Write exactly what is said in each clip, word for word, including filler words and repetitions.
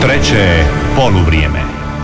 Treće poluvrijeme.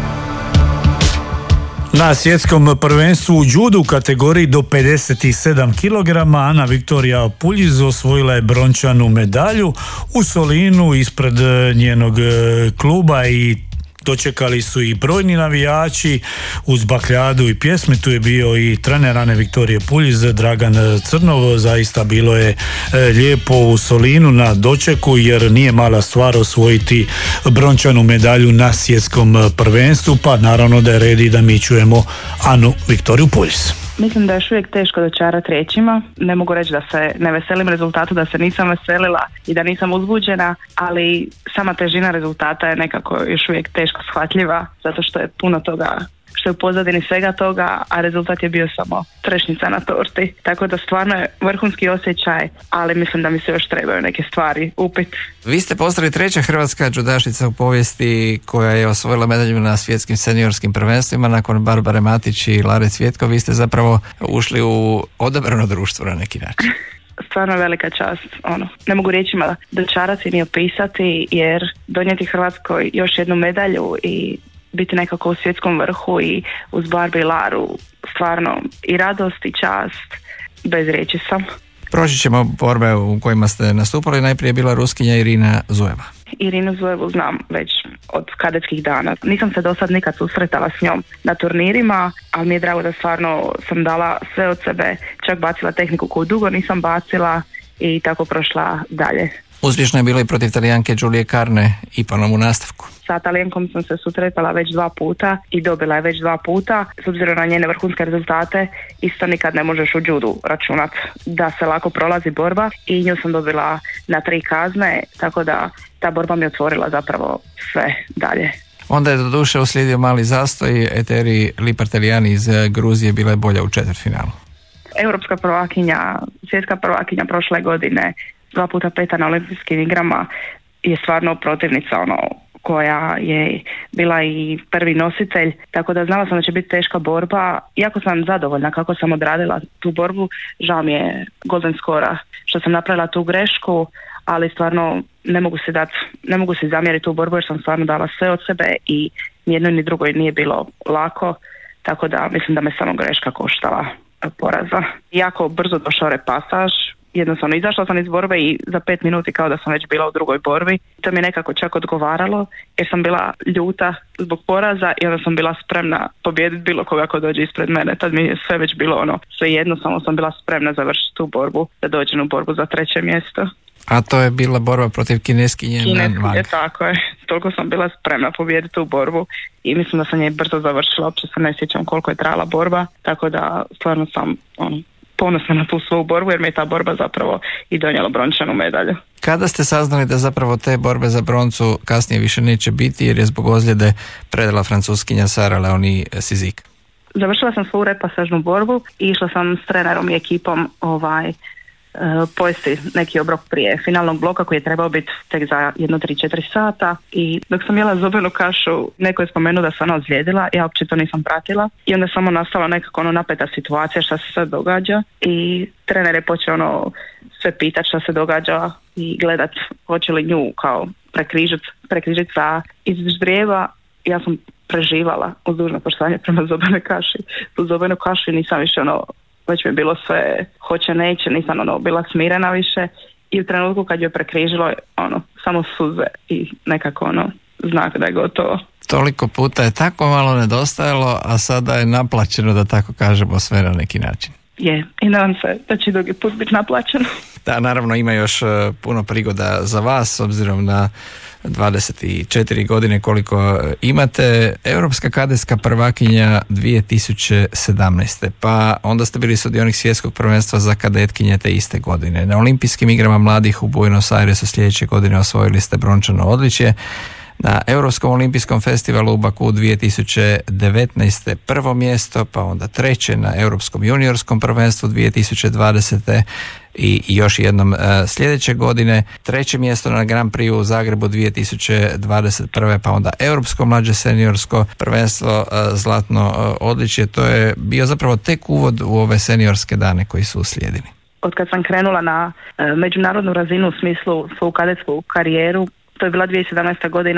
Na svjetskom prvenstvu u judu u kategoriji do pedeset sedam kilograma Ana Viktorija Puljiz osvojila je brončanu medalju u Solinu ispred njenog kluba i dočekali su i brojni navijači uz bakljadu i pjesme. Tu je bio i trener Ane Viktorije Puljiz, Dragan Crnov. Zaista bilo je lijepo u Solinu na dočeku, jer nije mala stvar osvojiti brončanu medalju na svjetskom prvenstvu, pa naravno da je red i da mi čujemo Anu Viktoriju Puljiz. Mislim da je još uvijek teško dočarati riječima. Ne mogu reći da se ne veselim rezultatu, da se nisam veselila i da nisam uzbuđena, ali sama težina rezultata je nekako još uvijek teško shvatljiva, zato što je puno toga što je u pozadini svega toga, a rezultat je bio samo trešnjica na torti. Tako da stvarno je vrhunski osjećaj, ali mislim da mi se još trebaju neke stvari upit. Vi ste postali treća hrvatska džudašica u povijesti koja je osvojila medalju na svjetskim seniorskim prvenstvima nakon Barbare Matić i Lare Cvjetko. Vi ste zapravo ušli u odabrano društvo na neki način. Stvarno velika čast, ono, ne mogu riječima dočarati ni opisati, jer donijeti Hrvatskoj još jednu medalju i biti nekako u svjetskom vrhu i uz Barbi i Laru, stvarno i radost i čast, bez riječi sam. Proći ćemo borbe u kojima ste nastupali. Najprije je bila Ruskinja Irina Zujeva. Irinu Zujevu znam već od kadetskih dana. Nisam se do sad nikad susretala s njom na turnirima, ali mi je drago da stvarno sam dala sve od sebe, čak bacila tehniku koju dugo nisam bacila i tako prošla dalje. Uspješno je bila i protiv Talijanke Giulie Carne i ponovno u nastavku. Sa Talijankom sam se susretala već dva puta i dobila je već dva puta. S obzirom na njene vrhunske rezultate, isto nikad ne možeš u judu računati da se lako prolazi borba, i nju sam dobila na tri kazne, tako da ta borba mi otvorila zapravo sve dalje. Onda je do duše uslijedio mali zastoj. Eteri Lipartelijani iz Gruzije bila je bolja u četvrtfinalu. Europska prvakinja, svjetska prvakinja prošle godine, dva puta peta na olimpijskim igrama, je stvarno protivnica ono koja je bila i prvi nositelj, tako da znala sam da će biti teška borba. Iako sam zadovoljna kako sam odradila tu borbu, žao mi je golden skora što sam napravila tu grešku, ali stvarno ne mogu se dati, ne mogu se zamjeriti tu borbu, jer sam stvarno dala sve od sebe i ni jednoj ni drugoj nije bilo lako, tako da mislim da me samo greška koštala poraza. Jako brzo došao repasaž, jednostavno izašla sam iz borbe i za pet minuti kao da sam već bila u drugoj borbi. To mi je nekako čak odgovaralo, jer sam bila ljuta zbog poraza i onda sam bila spremna pobijediti bilo koga ko dođe ispred mene. Tad mi je sve već bilo ono, sve jedno, samo sam bila spremna završiti tu borbu, da dođem u borbu za treće mjesto. A to je bila borba protiv kineskinje Nan Mag. Je, tako je. Toliko sam bila spremna pobijediti tu borbu i mislim da sam je brzo završila. Uopće se ne sjećam koliko je trajala borba, tako da stvarno sam ono, ponosna na tu svoju borbu, jer mi je ta borba zapravo i donijela brončanu medalju. Kada ste saznali da zapravo te borbe za broncu kasnije više neće biti, jer je zbog ozljede predala francuskinja Sara Leonie Cizik? Završila sam svoju repasažnu borbu i išla sam s trenerom i ekipom ovaj, Uh, pojesti neki obrok prije finalnog bloka koji je trebao biti tek za jedno tri četiri sata, i dok sam jela zobenu kašu neko je spomenuo da sam ona ozlijedila, ja uopće to nisam pratila i onda samo nastala nekako ono napeta situacija šta se sad događa i trener je počeo ono sve pitati šta se događa i gledat hoće li nju kao prekrižiti prekrižit sa iz ždrijeva. Ja sam preživala uz dužno poštovanje prema zobenoj kaši, tu zobenu kašu i nisam više ono, već mi je bilo sve hoće neće, nisam ono bila smirena više, i u trenutku kad je prekrižilo ono samo suze i nekako ono znak da je gotovo. Toliko puta je tako malo nedostajalo, a sada je naplaćeno, da tako kažemo, sve na neki način. Je, i nadam se da će drugi put biti naplaćeno. Da, naravno ima još puno prigoda za vas, obzirom na dvadeset četiri godine koliko imate. Europska kadetska prvakinja dvije tisuće sedamnaeste. Pa onda ste bili sudionik svjetskog prvenstva za kadetkinje te iste godine. Na olimpijskim igrama mladih u Buenos Airesu sljedeće godine osvojili ste brončano odličje. Na Europskom olimpijskom festivalu u Baku dvije tisuće devetnaeste. prvo mjesto, pa onda treće na Europskom juniorskom prvenstvu dvije tisuće dvadesete. i još jednom sljedeće godine, treće mjesto na Grand Prix u Zagrebu dvije tisuće dvadeset prve. pa onda Europsko mlađe seniorsko prvenstvo zlatno odličje. To je bio zapravo tek uvod u ove seniorske dane koji su uslijedili. Od kad sam krenula na međunarodnu razinu u smislu svoju kadetsku karijeru, to je bila dvije tisuće sedamnaesta godina,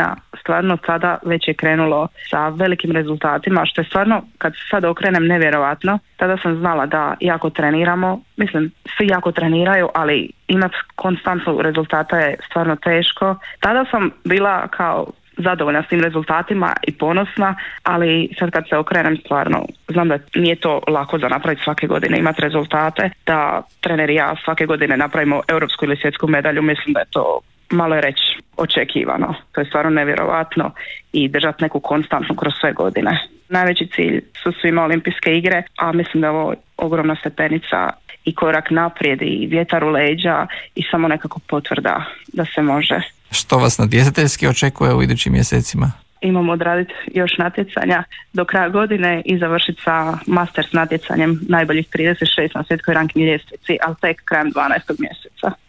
stvarno sada već je krenulo sa velikim rezultatima, što je stvarno, kad se sad okrenem, nevjerojatno. Tada sam znala da jako treniramo, mislim, svi jako treniraju, ali imati konstantno rezultata je stvarno teško. Tada sam bila kao zadovoljna s tim rezultatima i ponosna, ali sad kad se okrenem, stvarno znam da nije to lako za napraviti svake godine, imati rezultate, da trener i ja svake godine napravimo europsku ili svjetsku medalju, mislim da je to, malo je reći, očekivano. To je stvarno nevjerojatno i držati neku konstantnu kroz sve godine. Najveći cilj su svima olimpijske igre, a mislim da je ovo ogromna stepenica i korak naprijed i vjetar u leđa i samo nekako potvrda da se može. Što vas natjecateljski očekuje u idućim mjesecima? Imamo odraditi još natjecanja do kraja godine i završiti sa Masters natjecanjem najboljih trideset šest na svjetskoj ranking ljestvici, ali tek krajem dvanaestog mjeseca.